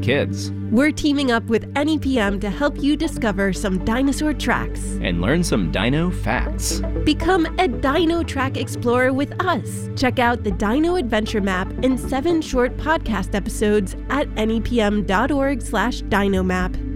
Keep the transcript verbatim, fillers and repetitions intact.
kids. We're teaming up with N E P M to help you discover some dinosaur tracks and learn some dino facts. Become a Dino Track Explorer with us. Check out the Dino Adventure Map in seven short podcast episodes at nepm.org slash dinomap.